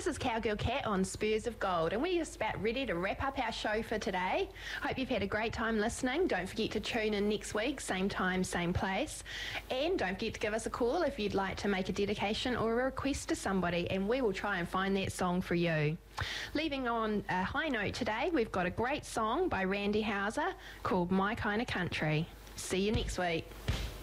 This is Cowgirl Cat on Spurs of Gold, and we're just about ready to wrap up our show for today. Hope you've had a great time listening. Don't forget to tune in next week, same time, same place. And don't forget to give us a call if you'd like to make a dedication or a request to somebody, and we will try and find that song for you. Leaving on a high note today, we've got a great song by Randy Houser called My Kind of Country. See you next week.